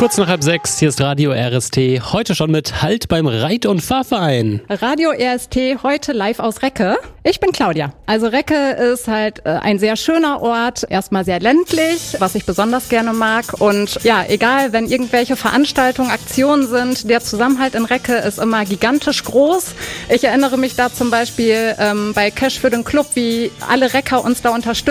Kurz nach 5:30, hier ist Radio RST. Heute schon mit Halt beim Reit- und Fahrverein. Radio RST, heute live aus Recke. Ich bin Claudia. Also Recke ist halt ein sehr schöner Ort, erstmal sehr ländlich, was ich besonders gerne mag. Und ja, egal, wenn irgendwelche Veranstaltungen, Aktionen sind, der Zusammenhalt in Recke ist immer gigantisch groß. Ich erinnere mich da zum Beispiel bei Cash für den Club, wie alle Recker uns da unterstützen.